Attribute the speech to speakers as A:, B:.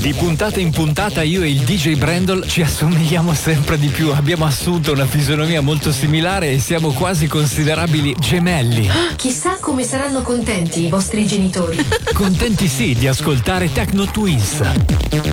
A: Di puntata in puntata io e il DJ Brandol ci assomigliamo sempre di più. Abbiamo assunto una fisionomia molto similare e siamo quasi considerabili gemelli.
B: Chissà come saranno contenti i vostri genitori.
A: Contenti sì di ascoltare Techno Twins.